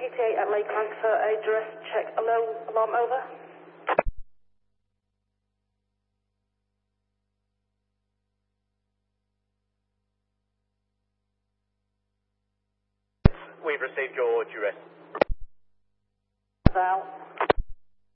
PTA at Lakeland for a duress check. Alarm over. We've received your duress. Val.